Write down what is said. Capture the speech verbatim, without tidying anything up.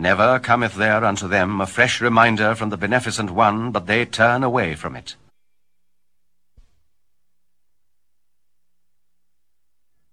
Never cometh there unto them a fresh reminder from the Beneficent One, but they turn away from it.